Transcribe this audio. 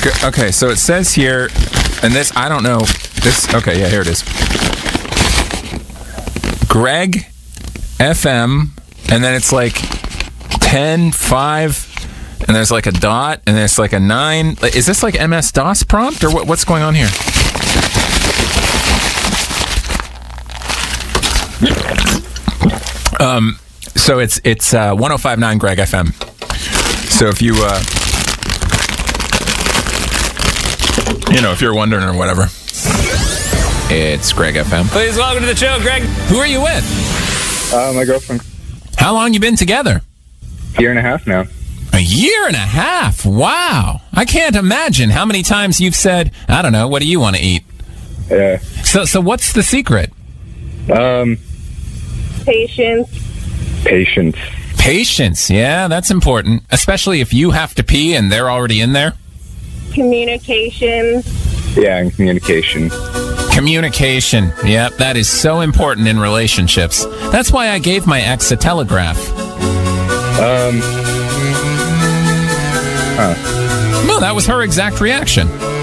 Okay, so it says here, and this, I don't know. This, okay, yeah, here it is. Greg FM, and then it's like 10, 5, and there's like a dot, and there's like a 9. Is this like MS-DOS prompt, or what's going on here? So it's 105.9 Greg FM. So if you if you're wondering or whatever, it's Greg FM. Please welcome to the show, Greg. Who are you with? My girlfriend. How long you been together? Year and a half now. A year and a half? Wow. I can't imagine how many times you've said, I don't know, what do you want to eat? Yeah. So what's the secret? Patience. Patience, yeah, that's important. Especially if you have to pee and they're already in there. Communication. Yeah, and communication. Communication, yep, that is so important in relationships. That's why I gave my ex a telegraph. No, that was her exact reaction.